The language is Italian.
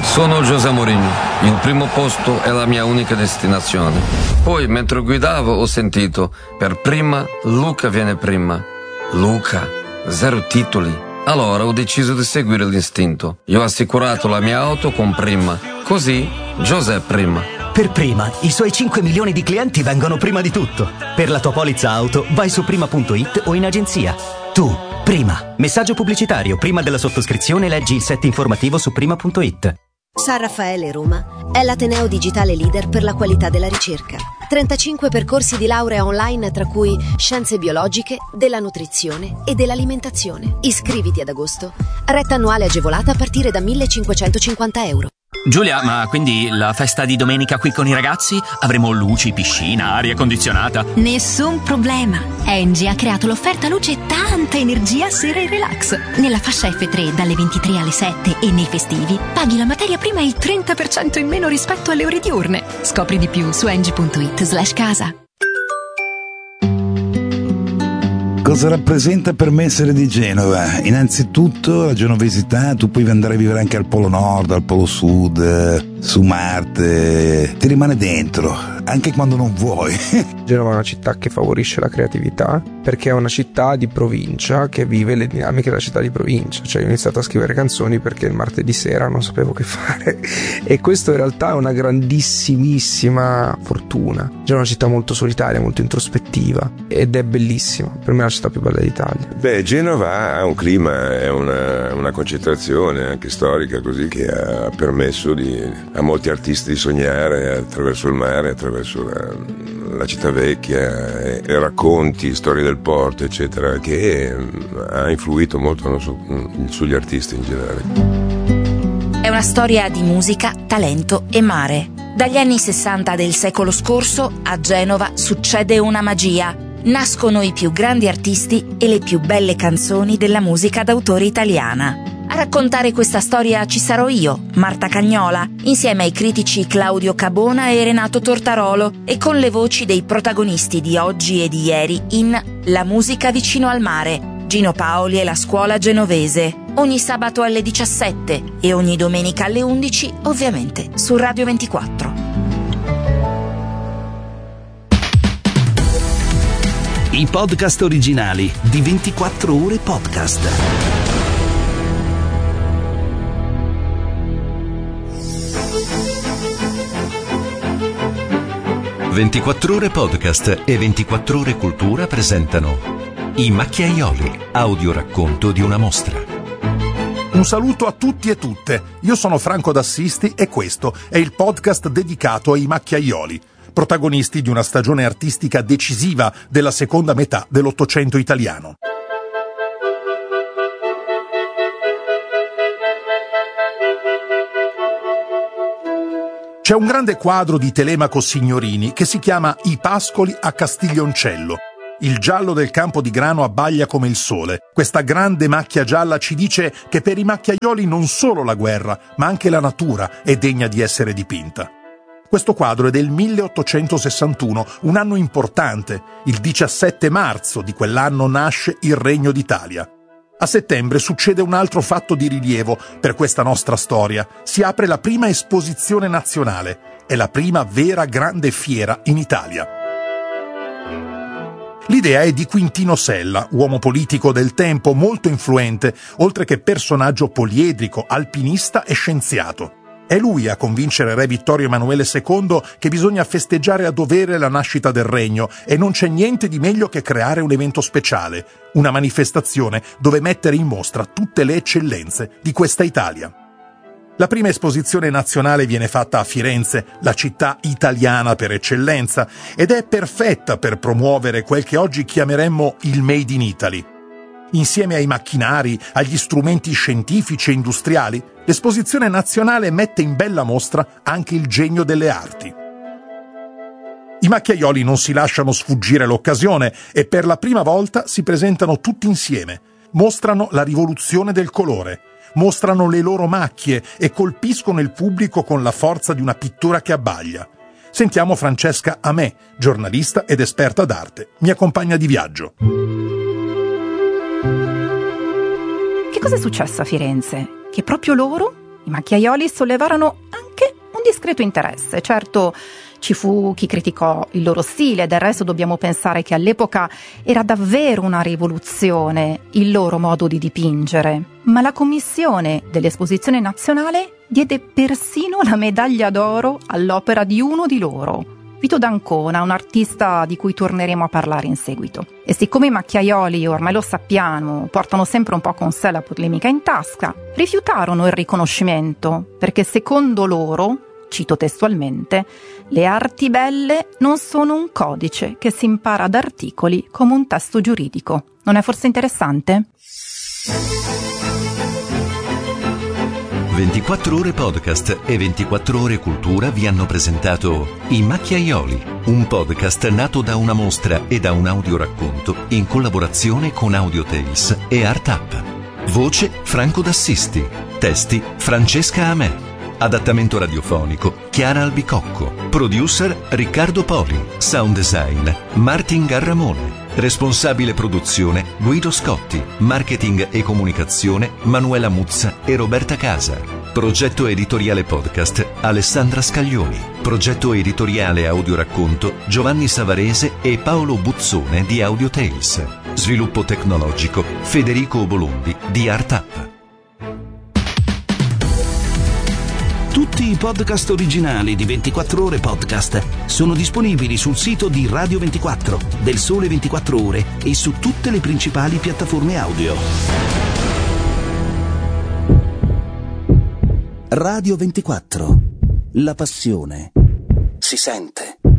Sono José Mourinho. Il primo posto è la mia unica destinazione. Poi, mentre guidavo, ho sentito: per prima, Luca viene prima. Luca, 0 titoli. Allora ho deciso di seguire l'istinto. Io ho assicurato la mia auto con Prima. Così, José prima. Per Prima, i suoi 5 milioni di clienti vengono prima di tutto. Per la tua polizza auto, vai su prima.it o in agenzia. Tu, Prima. Messaggio pubblicitario. Prima della sottoscrizione leggi il set informativo su prima.it. San Raffaele Roma è l'ateneo digitale leader per la qualità della ricerca. 35 percorsi di laurea online, tra cui scienze biologiche, della nutrizione e dell'alimentazione. Iscriviti ad agosto. Retta annuale agevolata a partire da 1.550 euro. Giulia, ma quindi la festa di domenica qui con i ragazzi? Avremo luci, piscina, aria condizionata? Nessun problema. Engie ha creato l'offerta luce e tanta energia sera e relax. Nella fascia F3 dalle 23 alle 7 e nei festivi paghi la materia prima il 30% in meno rispetto alle ore diurne. Scopri di più su engie.it/casa. Cosa rappresenta per me essere di Genova? Innanzitutto la genovesità. Tu puoi andare a vivere anche al Polo Nord, al Polo Sud, su Marte, ti rimane dentro, anche quando non vuoi. Genova è una città che favorisce la creatività, perché è una città di provincia che vive le dinamiche della città di provincia. Cioè, ho iniziato a scrivere canzoni perché il martedì sera non sapevo che fare, e questo in realtà è una grandissimissima fortuna. Genova è una città molto solitaria, molto introspettiva, ed è bellissima. Per me è la città più bella d'Italia. Genova ha un clima, è una concentrazione anche storica, così, che ha permesso a molti artisti di sognare attraverso il mare, attraverso la città vecchia, e racconti, storie del porto, eccetera, che ha influito molto sugli artisti in generale. È una storia di musica, talento e mare. Dagli anni 60 del secolo scorso a Genova succede una magia. Nascono i più grandi artisti e le più belle canzoni della musica d'autore italiana. A raccontare questa storia ci sarò io, Marta Cagnola, insieme ai critici Claudio Cabona e Renato Tortarolo, e con le voci dei protagonisti di oggi e di ieri in La musica vicino al mare, Gino Paoli e la scuola genovese, ogni sabato alle 17 e ogni domenica alle 11, ovviamente su Radio 24. I podcast originali di 24 Ore Podcast. «24 Ore Podcast» e 24 Ore Cultura presentano I Macchiaioli, audioracconto di una mostra. Un saluto a tutti e tutte. Io sono Franco D'Assisti e questo è il podcast dedicato ai macchiaioli, protagonisti di una stagione artistica decisiva della seconda metà dell'Ottocento italiano. C'è un grande quadro di Telemaco Signorini che si chiama I pascoli a Castiglioncello. Il giallo del campo di grano abbaglia come il sole. Questa grande macchia gialla ci dice che per i macchiaioli non solo la guerra, ma anche la natura è degna di essere dipinta. Questo quadro è del 1861, un anno importante. Il 17 marzo di quell'anno nasce il Regno d'Italia. A settembre succede un altro fatto di rilievo per questa nostra storia. Si apre la prima esposizione nazionale. È la prima vera grande fiera in Italia. L'idea è di Quintino Sella, uomo politico del tempo molto influente, oltre che personaggio poliedrico, alpinista e scienziato. È lui a convincere re Vittorio Emanuele II che bisogna festeggiare a dovere la nascita del regno e non c'è niente di meglio che creare un evento speciale, una manifestazione dove mettere in mostra tutte le eccellenze di questa Italia. La prima esposizione nazionale viene fatta a Firenze, la città italiana per eccellenza, ed è perfetta per promuovere quel che oggi chiameremmo il Made in Italy. Insieme ai macchinari, agli strumenti scientifici e industriali, l'esposizione nazionale mette in bella mostra anche il genio delle arti. I macchiaioli non si lasciano sfuggire l'occasione e per la prima volta si presentano tutti insieme. Mostrano la rivoluzione del colore, mostrano le loro macchie e colpiscono il pubblico con la forza di una pittura che abbaglia. Sentiamo Francesca Amè, giornalista ed esperta d'arte. Mi accompagna di viaggio. Che cosa è successo a Firenze? Che proprio loro, i I macchiaioli sollevarono anche un discreto interesse. Certo, ci fu chi criticò il loro stile, del resto dobbiamo pensare che all'epoca era davvero una rivoluzione il loro modo di dipingere. Ma la commissione dell'Esposizione Nazionale diede persino la medaglia d'oro all'opera di uno di loro, Vito d'Ancona, un artista di cui torneremo a parlare in seguito. E siccome i macchiaioli, ormai lo sappiamo, portano sempre un po' con sé la polemica in tasca, rifiutarono il riconoscimento, perché secondo loro, cito testualmente, le arti belle non sono un codice che si impara ad articoli come un testo giuridico. Non è forse interessante? 24 Ore Podcast e 24 Ore Cultura vi hanno presentato I Macchiaioli, un podcast nato da una mostra e da un audioracconto in collaborazione con Audio Tales e Art Up. Voce Franco D'Assisti. Testi Francesca Amè. Adattamento radiofonico Chiara Albicocco. Producer Riccardo Poli. Sound design Martin Garramone. Responsabile produzione Guido Scotti. Marketing e comunicazione Manuela Muzza e Roberta Casa. Progetto editoriale podcast Alessandra Scaglioni. Progetto editoriale audioracconto Giovanni Savarese e Paolo Buzzone di Audio Tales. Sviluppo tecnologico Federico Bolondi di Art Up. Tutti i podcast originali di 24 Ore Podcast sono disponibili sul sito di Radio 24, del Sole 24 Ore e su tutte le principali piattaforme audio. Radio 24. La passione si sente.